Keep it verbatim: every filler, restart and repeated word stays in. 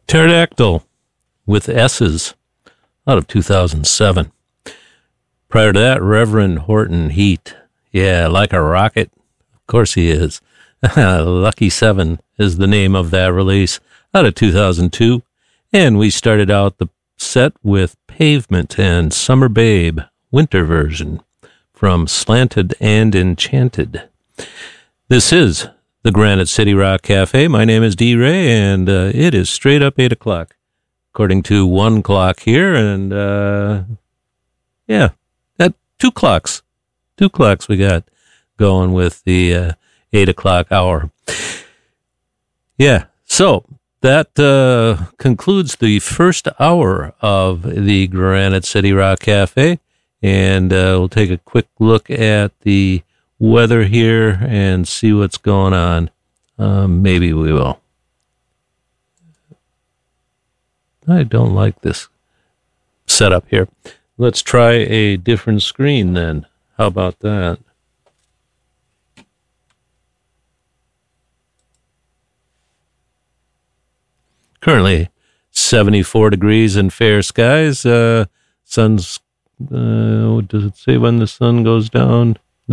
Pterodactyl with S's out of two thousand seven. Prior to that, Reverend Horton Heat. Yeah, like a rocket. Of course he is. Lucky Seven is the name of that release out of two thousand two. And we started out the set with Pavement and Summer Babe, winter version from Slanted and Enchanted. This is the Granite City Rock Cafe. My name is D. Ray, and uh, it is straight up eight o'clock, according to one clock here, and uh, yeah, at two clocks, two clocks we got going with the uh, eight o'clock hour. Yeah, so that uh, concludes the first hour of the Granite City Rock Cafe, and uh, we'll take a quick look at the weather here and see what's going on. Um, maybe we will. I don't like this setup here. Let's try a different screen then. How about that? Currently seventy-four degrees and fair skies. Uh, sun's, uh, what does it say when the sun goes down?